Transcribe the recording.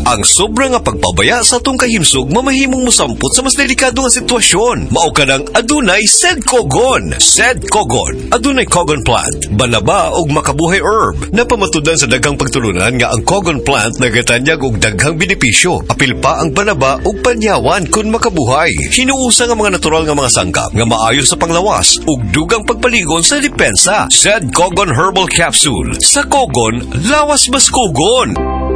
Ang sobra nga pagpabaya sa atong kahimsog mamahimong mosampot sa mas delikado nga sitwasyon. Mao ka ng adunay Sed Cogon. Sed Cogon, adunay Cogon plant, banaba og makabuhay herb na pamatudan sa daghang pagtulunan nga ang Cogon plant nagatanyag og daghang benepisyo. Apil pa ang banaba og panyawan kun makabuhay. Hinuusa nga mga natural nga mga sangkap nga maayo sa panglawas ug dugang pagpaligon sa depensa. Sed Cogon Herbal Capsule. Sa Cogon, lawas mas Cogon.